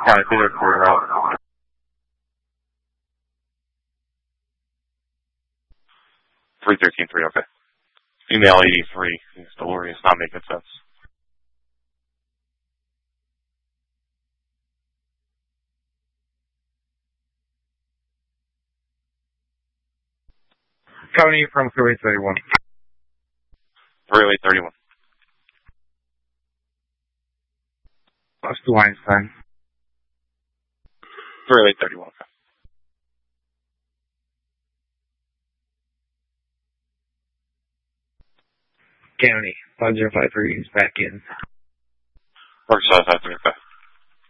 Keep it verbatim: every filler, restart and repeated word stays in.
Alright, clear, clear out. three thirteen three, okay. Female eighty-three. The lorry is not making sense. Tony from three eight thirty-one. three eight thirty-one. That's to Einstein. three eight thirty-one, okay. County, five zero five three is back in. Park South, okay.